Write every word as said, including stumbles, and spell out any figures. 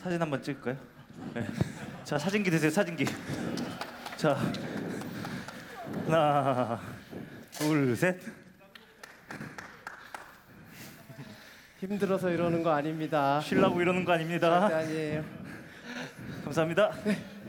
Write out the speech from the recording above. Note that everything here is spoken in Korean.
사진 한번 찍을까요? 네. 자, 사진기 드세요. 사진기. 자, 하나, 둘, 셋. 힘들어서 이러는 거 아닙니다. 쉬려고 이러는 거 아닙니다. 절대 아니에요. 감사합니다.